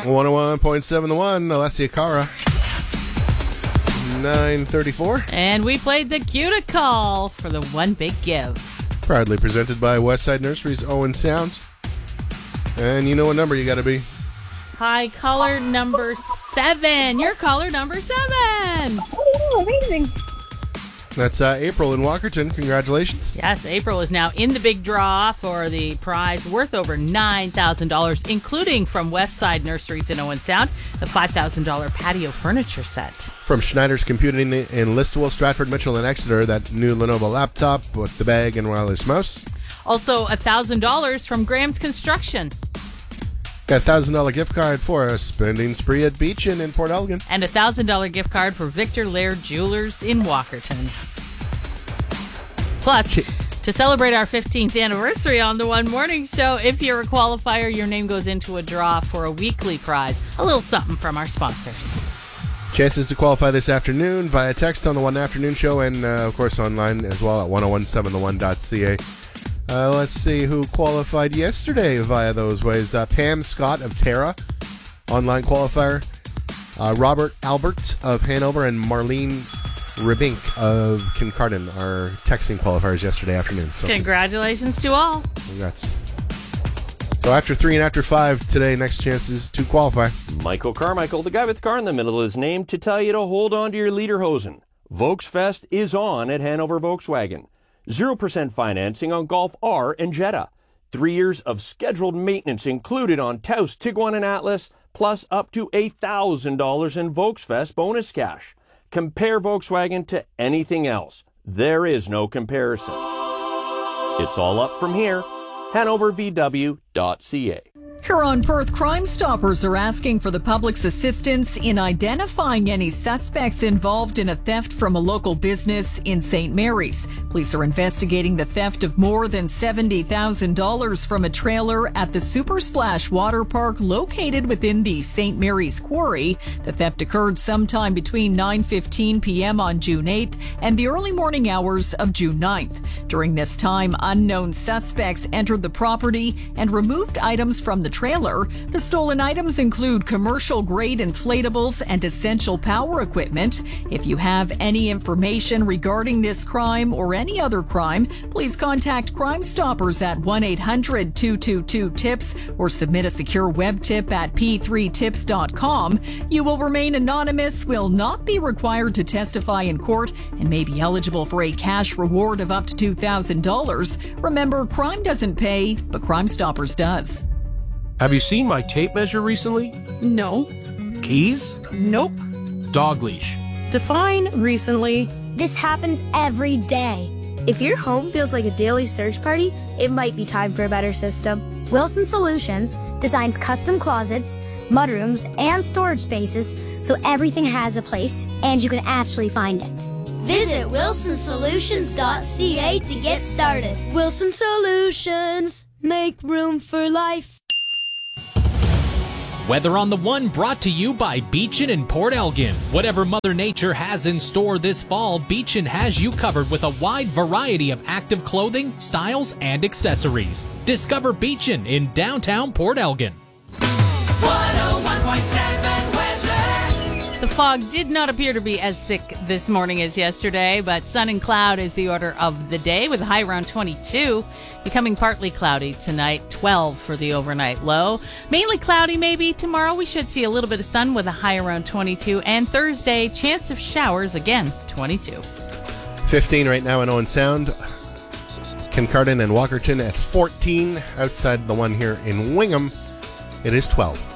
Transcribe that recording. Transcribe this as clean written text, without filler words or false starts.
101.7 The One, Alessia Cara. 9:34. And we played the cue to call for the One Big Give. Proudly presented by Westside Nurseries, Owen Sound. And you know what number you got to be. Hi, caller number 7. You're caller number 7. Oh, amazing. That's April in Walkerton. Congratulations. Yes, April is now in the big draw for the prize worth over $9,000, including from Westside Nurseries in Owen Sound, the $5,000 patio furniture set. From Schneider's Computing in Listowel, Stratford, Mitchell, and Exeter, that new Lenovo laptop with the bag and wireless mouse. Also, $1,000 from Graham's Construction. Got a $1,000 gift card for a spending spree at Beachin in Port Elgin. And a $1,000 gift card for Victor Laird Jewelers in Walkerton. Plus, to celebrate our 15th anniversary on the One Morning Show, if you're a qualifier, your name goes into a draw for a weekly prize. A little something from our sponsors. Chances to qualify this afternoon via text on the One Afternoon Show and, of course, online as well at 1017theone.ca. Let's see who qualified yesterday via those ways. Pam Scott of Tara, online qualifier. Robert Albert of Hanover and Marlene Ribink of Kincardine are texting qualifiers yesterday afternoon. So congratulations to all. Congrats. So after 3 and after 5 today, next chances to qualify. Michael Carmichael, the guy with car in the middle of his name, to tell you to hold on to your Lederhosen. Volksfest is on at Hanover Volkswagen. 0% financing on Golf R and Jetta. 3 years of scheduled maintenance included on Taos, Tiguan, and Atlas, plus up to $8,000 in Volksfest bonus cash. Compare Volkswagen to anything else. There is no comparison. It's all up from here. HanoverVW.ca. Huron Perth Crime Stoppers are asking for the public's assistance in identifying any suspects involved in a theft from a local business in St. Mary's. Police are investigating the theft of more than $70,000 from a trailer at the Super Splash Water Park located within the St. Mary's Quarry. The theft occurred sometime between 9:15 p.m. on June 8th and the early morning hours of June 9th. During this time, unknown suspects entered the property and removed items from the trailer. The stolen items include commercial-grade inflatables and essential power equipment. If you have any information regarding this crime or any other crime, please contact Crime Stoppers at 1-800-222-TIPS or submit a secure web tip at p3tips.com. You will remain anonymous, will not be required to testify in court, and may be eligible for a cash reward of up to $2,000. Remember, crime doesn't pay, but Crime Stoppers does. Have you seen my tape measure recently? No. Keys? Nope. Dog leash. Define recently. This happens every day. If your home feels like a daily search party, it might be time for a better system. Wilson Solutions designs custom closets, mudrooms, and storage spaces so everything has a place and you can actually find it. Visit wilsonsolutions.ca to get started. Wilson Solutions. Make room for life. Weather on the One brought to you by Beachin in Port Elgin. Whatever Mother Nature has in store this fall, Beachin has you covered with a wide variety of active clothing, styles, and accessories. Discover Beachin in downtown Port Elgin. 101.7 weather. The fog did not appear to be as thick this morning as yesterday, but sun and cloud is the order of the day with a high around 22. Becoming partly cloudy tonight, 12 for the overnight low. Mainly cloudy maybe tomorrow. We should see a little bit of sun with a high around 22. And Thursday, chance of showers again, 22. 15 right now in Owen Sound. Kincardine and Walkerton at 14. Outside the One here in Wingham, it is 12.